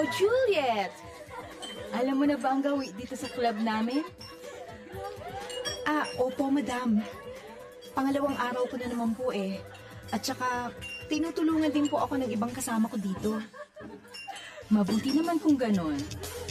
Oh, Juliet! Alam mo na ba ang gawi dito sa club namin? Opo, madam. Pangalawang araw ko na naman po eh. At saka, tinutulungan din po ako ng ibang kasama ko dito. Mabuti naman kung ganon.